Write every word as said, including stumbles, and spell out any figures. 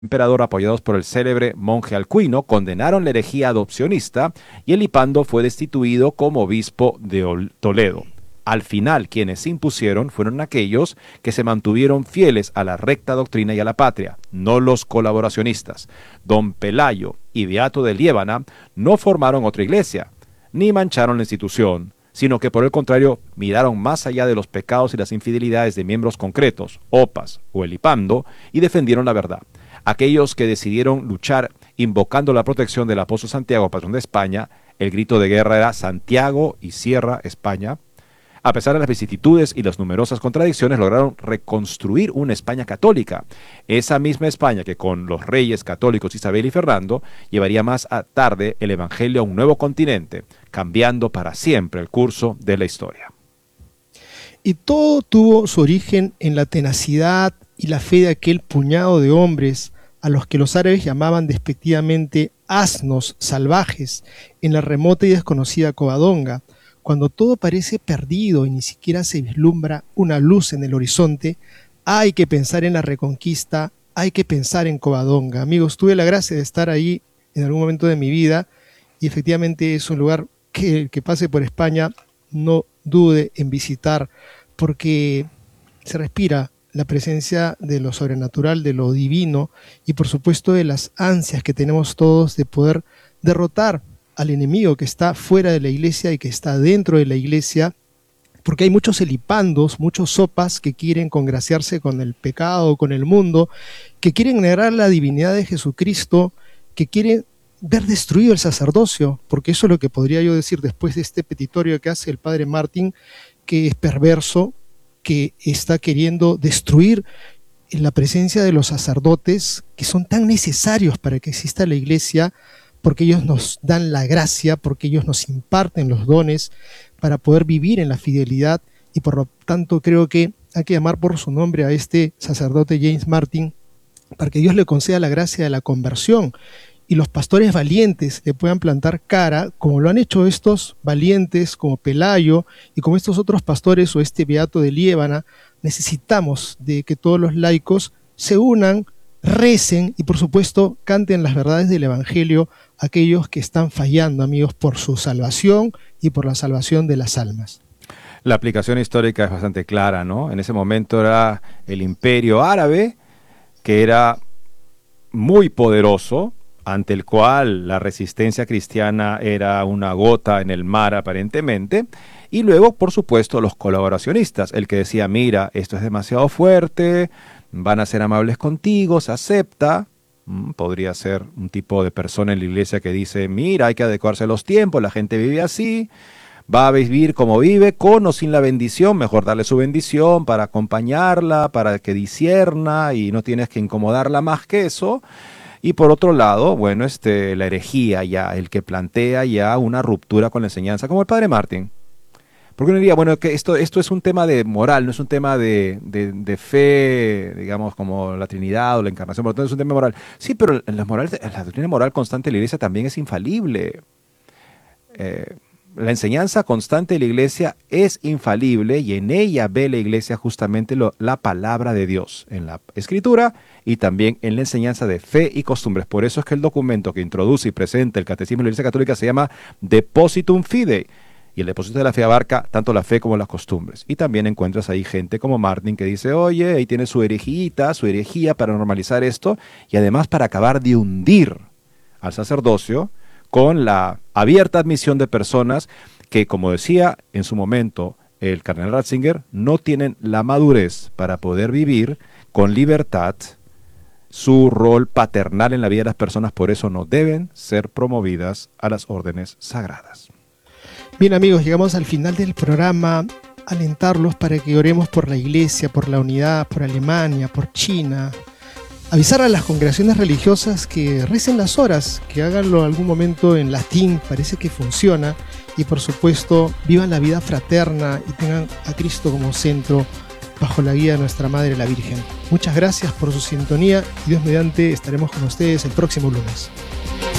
emperador, apoyados por el célebre monje Alcuino, condenaron la herejía adopcionista y Elipando fue destituido como obispo de Toledo. Al final, quienes se impusieron fueron aquellos que se mantuvieron fieles a la recta doctrina y a la patria, no los colaboracionistas. Don Pelayo y Beato de Liébana no formaron otra iglesia, ni mancharon la institución, sino que por el contrario miraron más allá de los pecados y las infidelidades de miembros concretos, Opas o Elipando, y defendieron la verdad. Aquellos que decidieron luchar invocando la protección del apóstol Santiago, patrón de España, el grito de guerra era Santiago y cierra España. A pesar de las vicisitudes y las numerosas contradicciones, lograron reconstruir una España católica. Esa misma España que con los reyes católicos Isabel y Fernando llevaría más tarde el evangelio a un nuevo continente, cambiando para siempre el curso de la historia. Y todo tuvo su origen en la tenacidad y la fe de aquel puñado de hombres a los que los árabes llamaban despectivamente asnos salvajes en la remota y desconocida Covadonga. Cuando todo parece perdido y ni siquiera se vislumbra una luz en el horizonte, hay que pensar en la Reconquista, hay que pensar en Covadonga. Amigos, tuve la gracia de estar ahí en algún momento de mi vida y efectivamente es un lugar que el que pase por España no dude en visitar, porque se respira la presencia de lo sobrenatural, de lo divino y por supuesto de las ansias que tenemos todos de poder derrotar al enemigo que está fuera de la iglesia y que está dentro de la iglesia, porque hay muchos elipandos, muchos sopas que quieren congraciarse con el pecado, con el mundo, que quieren negar la divinidad de Jesucristo, que quieren ver destruido el sacerdocio, porque eso es lo que podría yo decir después de este petitorio que hace el padre Martín, que es perverso, que está queriendo destruir la presencia de los sacerdotes, que son tan necesarios para que exista la iglesia, porque ellos nos dan la gracia, porque ellos nos imparten los dones para poder vivir en la fidelidad, y por lo tanto creo que hay que llamar por su nombre a este sacerdote James Martin para que Dios le conceda la gracia de la conversión y los pastores valientes le puedan plantar cara, como lo han hecho estos valientes como Pelayo y como estos otros pastores o este Beato de Liébana. Necesitamos de que todos los laicos se unan, recen y por supuesto canten las verdades del evangelio a aquellos que están fallando, amigos, por su salvación y por la salvación de las almas. La aplicación histórica es bastante clara, ¿no? En ese momento era el imperio árabe, que era muy poderoso, ante el cual la resistencia cristiana era una gota en el mar aparentemente, y luego, por supuesto, los colaboracionistas, el que decía, mira, esto es demasiado fuerte, van a ser amables contigo, se acepta. Podría ser un tipo de persona en la iglesia que dice, mira, hay que adecuarse a los tiempos, la gente vive así, va a vivir como vive, con o sin la bendición, mejor darle su bendición para acompañarla, para que discierna y no tienes que incomodarla más que eso. Y por otro lado, bueno, este, la herejía ya, el que plantea ya una ruptura con la enseñanza, como el padre Martín. Porque uno diría, bueno, que esto, esto es un tema de moral, no es un tema de, de, de fe, digamos, como la Trinidad o la Encarnación, por lo tanto es un tema moral. Sí, pero la, moral, la doctrina moral constante de la Iglesia también es infalible. Eh, la enseñanza constante de la Iglesia es infalible y en ella ve la Iglesia justamente lo, la palabra de Dios, en la Escritura y también en la enseñanza de fe y costumbres. Por eso es que el documento que introduce y presenta el Catecismo de la Iglesia Católica se llama Depositum Fidei. Y el depósito de la fe abarca tanto la fe como las costumbres. Y también encuentras ahí gente como Martin que dice, oye, ahí tiene su herejita, su herejía para normalizar esto y además para acabar de hundir al sacerdocio con la abierta admisión de personas que, como decía en su momento el cardenal Ratzinger, no tienen la madurez para poder vivir con libertad su rol paternal en la vida de las personas, por eso no deben ser promovidas a las órdenes sagradas. Bien, amigos, llegamos al final del programa. Alentarlos para que oremos por la Iglesia, por la unidad, por Alemania, por China. Avisar a las congregaciones religiosas que recen las horas, que háganlo algún momento en latín, parece que funciona. Y por supuesto, vivan la vida fraterna y tengan a Cristo como centro bajo la guía de nuestra Madre la Virgen. Muchas gracias por su sintonía y Dios mediante estaremos con ustedes el próximo lunes.